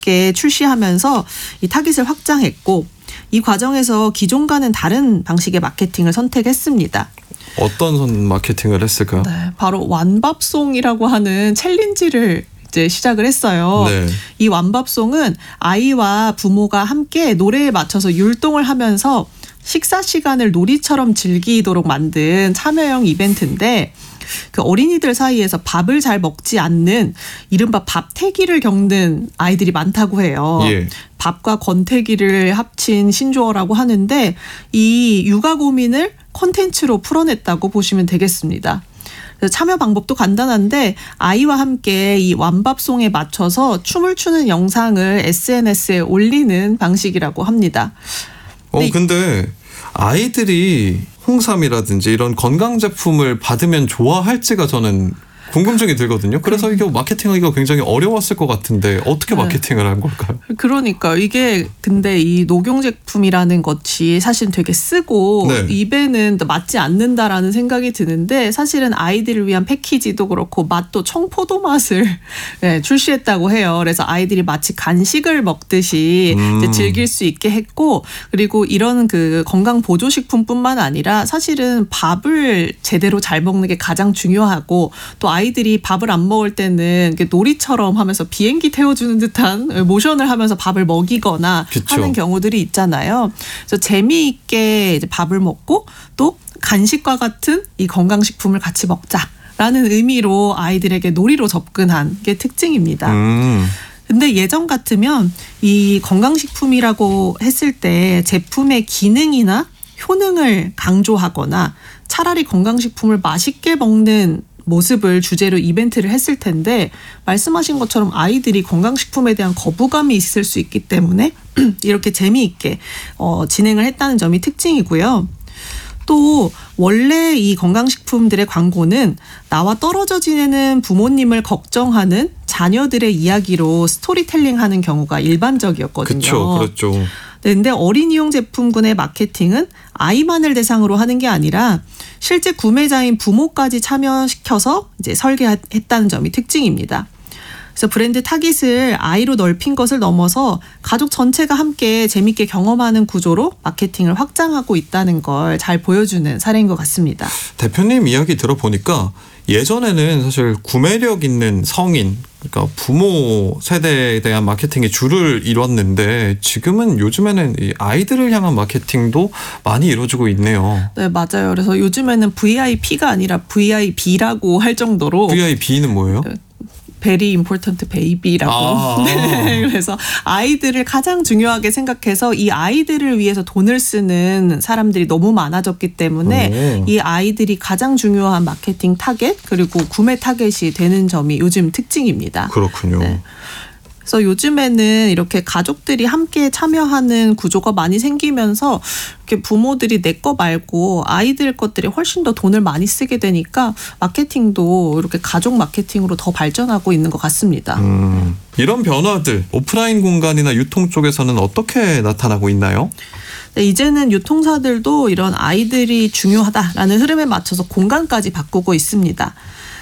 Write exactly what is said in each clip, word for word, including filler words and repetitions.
게 출시하면서 이 타깃을 확장했고 이 과정에서 기존과는 다른 방식의 마케팅을 선택했습니다. 어떤 선 마케팅을 했을까요? 네, 바로 완밥송이라고 하는 챌린지를 이제 시작을 했어요. 네. 이 완밥송은 아이와 부모가 함께 노래에 맞춰서 율동을 하면서 식사 시간을 놀이처럼 즐기도록 만든 참여형 이벤트인데 그 어린이들 사이에서 밥을 잘 먹지 않는 이른바 밥태기를 겪는 아이들이 많다고 해요. 예. 밥과 권태기를 합친 신조어라고 하는데 이 육아 고민을 콘텐츠로 풀어냈다고 보시면 되겠습니다. 참여 방법도 간단한데 아이와 함께 이 완밥송에 맞춰서 춤을 추는 영상을 에스엔에스에 올리는 방식이라고 합니다. 어 근데, 근데 아이들이 홍삼이라든지 이런 건강 제품을 받으면 좋아할지가 저는 궁금증이 들거든요. 그래서 이게 마케팅하기가 굉장히 어려웠을 것 같은데 어떻게 마케팅을 한 걸까요? 그러니까 이게 근데 이 녹용 제품이라는 것이 사실은 되게 쓰고 네. 입에는 맞지 않는다라는 생각이 드는데 사실은 아이들을 위한 패키지도 그렇고 맛도 청포도 맛을 네, 출시했다고 해요. 그래서 아이들이 마치 간식을 먹듯이 음. 이제 즐길 수 있게 했고 그리고 이런 그 건강 보조식품뿐만 아니라 사실은 밥을 제대로 잘 먹는 게 가장 중요하고 또 아이들이 밥을 안 먹을 때는 놀이처럼 하면서 비행기 태워주는 듯한 모션을 하면서 밥을 먹이거나 그쵸. 하는 경우들이 있잖아요. 그래서 재미있게 이제 밥을 먹고 또 간식과 같은 이 건강식품을 같이 먹자라는 의미로 아이들에게 놀이로 접근한 게 특징입니다. 음. 근데 예전 같으면 이 건강식품이라고 했을 때 제품의 기능이나 효능을 강조하거나 차라리 건강식품을 맛있게 먹는 모습을 주제로 이벤트를 했을 텐데 말씀하신 것처럼 아이들이 건강식품에 대한 거부감이 있을 수 있기 때문에 이렇게 재미있게 어, 진행을 했다는 점이 특징이고요. 또 원래 이 건강식품들의 광고는 나와 떨어져 지내는 부모님을 걱정하는 자녀들의 이야기로 스토리텔링하는 경우가 일반적이었거든요. 그렇죠, 그렇죠. 네, 근데 어린이용 제품군의 마케팅은 아이만을 대상으로 하는 게 아니라 실제 구매자인 부모까지 참여시켜서 이제 설계했다는 점이 특징입니다. 그래서 브랜드 타깃을 아이로 넓힌 것을 넘어서 가족 전체가 함께 재밌게 경험하는 구조로 마케팅을 확장하고 있다는 걸 잘 보여주는 사례인 것 같습니다. 대표님 이야기 들어보니까 예전에는 사실 구매력 있는 성인, 그러니까 부모 세대에 대한 마케팅이 주를 이뤘는데 지금은 요즘에는 이 아이들을 향한 마케팅도 많이 이루어지고 있네요. 네, 맞아요. 그래서 요즘에는 브이아이피가 아니라 브이아이비라고 할 정도로 브이아이비는 뭐예요? Very important baby라고. 아. 네, 그래서 아이들을 가장 중요하게 생각해서 이 아이들을 위해서 돈을 쓰는 사람들이 너무 많아졌기 때문에 오. 이 아이들이 가장 중요한 마케팅 타겟 그리고 구매 타겟이 되는 점이 요즘 특징입니다. 그렇군요. 네. 그래서 요즘에는 이렇게 가족들이 함께 참여하는 구조가 많이 생기면서 이렇게 부모들이 내 거 말고 아이들 것들이 훨씬 더 돈을 많이 쓰게 되니까 마케팅도 이렇게 가족 마케팅으로 더 발전하고 있는 것 같습니다. 음, 이런 변화들 오프라인 공간이나 유통 쪽에서는 어떻게 나타나고 있나요? 네, 이제는 유통사들도 이런 아이들이 중요하다라는 흐름에 맞춰서 공간까지 바꾸고 있습니다.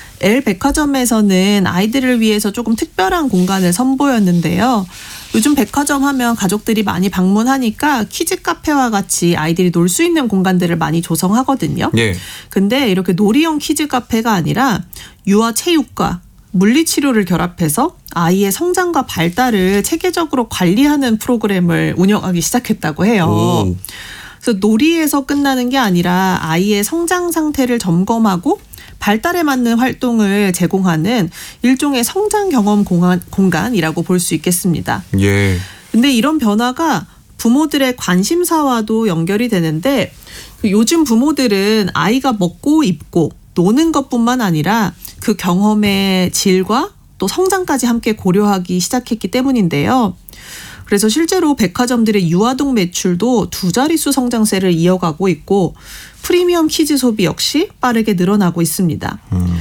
L 백화점에서는 아이들을 위해서 조금 특별한 공간을 선보였는데요. 요즘 백화점 하면 가족들이 많이 방문하니까 키즈 카페와 같이 아이들이 놀 수 있는 공간들을 많이 조성하거든요. 예. 근데 이렇게 놀이용 키즈 카페가 아니라 유아 체육과 물리치료를 결합해서 아이의 성장과 발달을 체계적으로 관리하는 프로그램을 운영하기 시작했다고 해요. 오. 그래서 놀이에서 끝나는 게 아니라 아이의 성장 상태를 점검하고 발달에 맞는 활동을 제공하는 일종의 성장 경험 공간, 공간이라고 볼 수 있겠습니다. 예. 근데 이런 변화가 부모들의 관심사와도 연결이 되는데 요즘 부모들은 아이가 먹고 입고 노는 것뿐만 아니라 그 경험의 질과 또 성장까지 함께 고려하기 시작했기 때문인데요. 그래서 실제로 백화점들의 유아동 매출도 두 자릿수 성장세를 이어가고 있고 프리미엄 키즈 소비 역시 빠르게 늘어나고 있습니다. 음.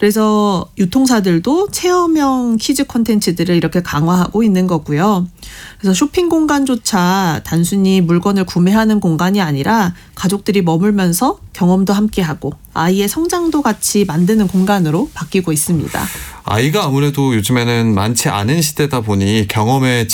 그래서 유통사들도 체험형 키즈 콘텐츠들을 이렇게 강화하고 있는 거고요. 그래서 쇼핑 공간조차 단순히 물건을 구매하는 공간이 아니라 가족들이 머물면서 경험도 함께하고 아이의 성장도 같이 만드는 공간으로 바뀌고 있습니다. 아이가 아무래도 요즘에는 많지 않은 시대다 보니 경험의